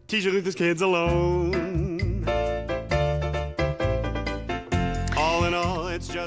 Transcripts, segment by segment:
Teacher leave these kids alone. All in all, it's just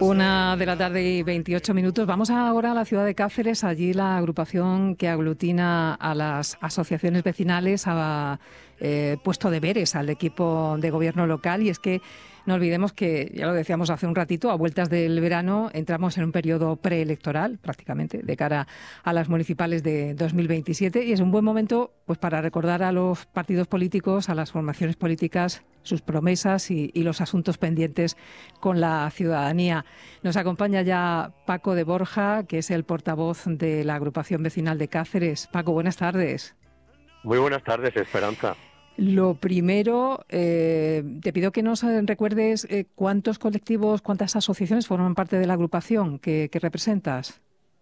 1:28. Vamos ahora a la ciudad de Cáceres. Allí la agrupación que aglutina a las asociaciones vecinales ha puesto deberes al equipo de gobierno local, y es que no olvidemos que, ya lo decíamos hace un ratito, a vueltas del verano entramos en un periodo preelectoral prácticamente de cara a las municipales de 2027, y es un buen momento pues para recordar a los partidos políticos, a las formaciones políticas, sus promesas y los asuntos pendientes con la ciudadanía. Nos acompaña ya Paco de Borja, que es el portavoz de la agrupación vecinal de Cáceres. Paco, buenas tardes. Muy buenas tardes, Esperanza. Lo primero, te pido que nos recuerdes cuántos colectivos, cuántas asociaciones forman parte de la agrupación que representas.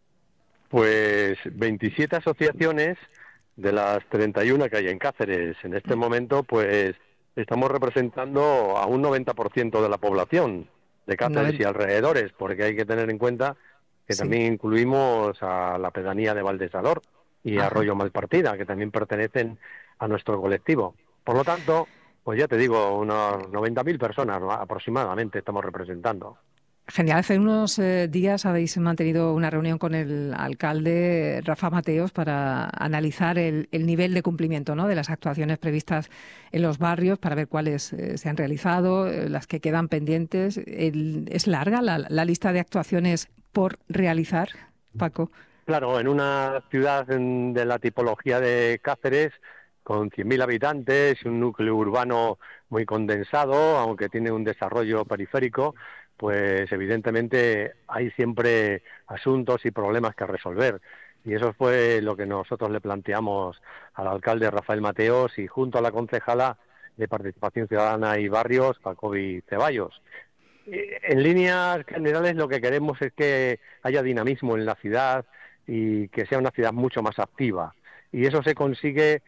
Pues 27 asociaciones de las 31 que hay en Cáceres. En este momento, pues estamos representando a un 90% de la población de Cáceres y alrededores, porque hay que tener en cuenta que también incluimos a la pedanía de Valdesalor y Arroyo Malpartida, que también pertenecen a nuestro colectivo. Por lo tanto, pues ya te digo, unas 90.000 personas, ¿no?, aproximadamente estamos representando. Genial. Hace unos días habéis mantenido una reunión con el alcalde Rafa Mateos para analizar el nivel de cumplimiento, ¿no?, de las actuaciones previstas en los barrios, para ver cuáles se han realizado, las que quedan pendientes. ¿Es larga la lista de actuaciones por realizar, Paco? Claro, en una ciudad de la tipología de Cáceres, con 100.000 habitantes y un núcleo urbano muy condensado, aunque tiene un desarrollo periférico, pues evidentemente hay siempre asuntos y problemas que resolver. Y eso fue lo que nosotros le planteamos al alcalde Rafael Mateos y junto a la concejala de Participación Ciudadana y Barrios, Jacobi Ceballos. En líneas generales lo que queremos es que haya dinamismo en la ciudad y que sea una ciudad mucho más activa. Y eso se consigue